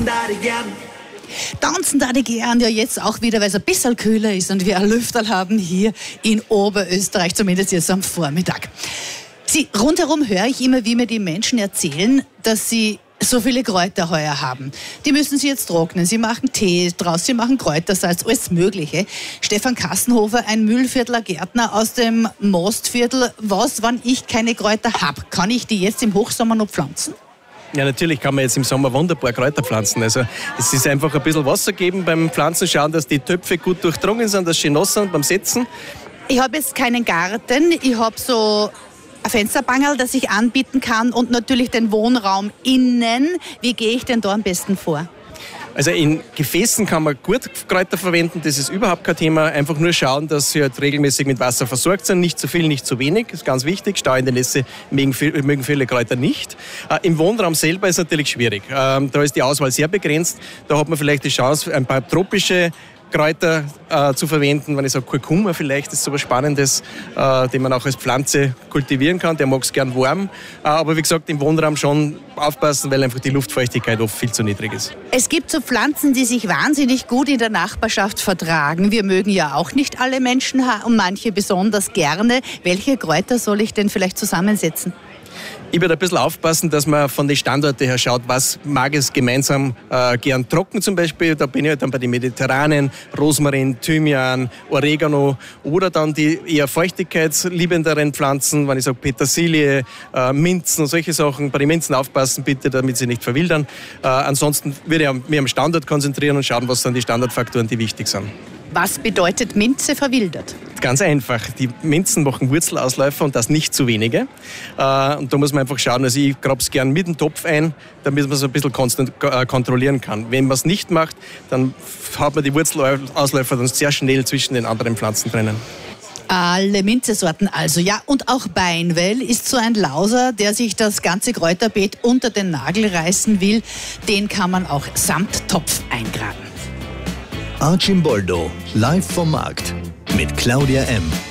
tanzen da die gern. Tanzen da die gern, ja jetzt auch wieder, weil es ein bisschen kühler ist und wir ein Lüfterl haben hier in Oberösterreich, zumindest jetzt am Vormittag. Rundherum höre ich immer, wie mir die Menschen erzählen, dass sie so viele Kräuter heuer haben. Die müssen sie jetzt trocknen. Sie machen Tee draus, sie machen Kräutersalz, alles Mögliche. Stefan Kassenhofer, ein Mühlviertler Gärtner aus dem Mostviertel. Was, wenn ich keine Kräuter habe? Kann ich die jetzt im Hochsommer noch pflanzen? Ja, natürlich kann man jetzt im Sommer wunderbar Kräuter pflanzen. Also es ist einfach ein bisschen Wasser geben beim Pflanzen, schauen, dass die Töpfe gut durchdrungen sind, dass sie nass sind beim Setzen. Ich habe jetzt keinen Garten, ich habe so ein Fensterbangerl, das ich anbieten kann und natürlich den Wohnraum innen. Wie gehe ich denn da am besten vor? Also in Gefäßen kann man gut Kräuter verwenden, das ist überhaupt kein Thema. Einfach nur schauen, dass sie halt regelmäßig mit Wasser versorgt sind. Nicht zu viel, nicht zu wenig, das ist ganz wichtig. Stauende Nässe mögen viele Kräuter nicht. Im Wohnraum selber ist es natürlich schwierig. Da ist die Auswahl sehr begrenzt. Da hat man vielleicht die Chance, ein paar tropische Kräuter zu verwenden. Wenn ich sage Kurkuma vielleicht, ist so was Spannendes, den man auch als Pflanze kultivieren kann. Der mag es gern warm. Aber wie gesagt, im Wohnraum schon aufpassen, weil einfach die Luftfeuchtigkeit oft viel zu niedrig ist. Es gibt so Pflanzen, die sich wahnsinnig gut in der Nachbarschaft vertragen. Wir mögen ja auch nicht alle Menschen und manche besonders gerne. Welche Kräuter soll ich denn vielleicht zusammensetzen? Ich würde ein bisschen aufpassen, dass man von den Standorten her schaut, was mag es gemeinsam gern trocken zum Beispiel. Da bin ich dann bei den mediterranen, Rosmarin, Thymian, Oregano oder dann die eher feuchtigkeitsliebenderen Pflanzen, wenn ich sage Petersilie, Minzen und solche Sachen. Bei den Minzen aufpassen bitte, damit sie nicht verwildern. Ansonsten würde ich mich am Standort konzentrieren und schauen, was sind die Standortfaktoren, die wichtig sind. Was bedeutet Minze verwildert? Ganz einfach. Die Minzen machen Wurzelausläufer und das nicht zu wenige. Und da muss man einfach schauen, also ich grabe es gern mit dem Topf ein, damit man es ein bisschen kontrollieren kann. Wenn man es nicht macht, dann hat man die Wurzelausläufer dann sehr schnell zwischen den anderen Pflanzen drinnen. Alle Minzesorten also, ja. Und auch Beinwell ist so ein Lauser, der sich das ganze Kräuterbeet unter den Nagel reißen will. Den kann man auch samt Topf eingraben. Archimboldo, live vom Markt mit Claudia M.